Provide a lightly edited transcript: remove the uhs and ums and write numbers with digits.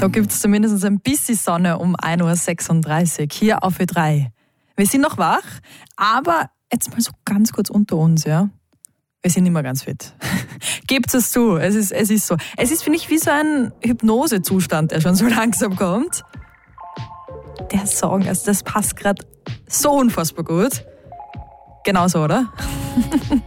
Da gibt es zumindest ein bisschen Sonne um 1.36 Uhr hier auf Ö3. Wir sind noch wach, aber jetzt mal so ganz kurz unter uns, ja. Wir sind nicht mehr ganz fit. Gebt es zu, es ist so. Es ist, finde ich, wie so ein Hypnosezustand, der schon so langsam kommt. Der Song, also das passt gerade so unfassbar gut. Genauso, oder?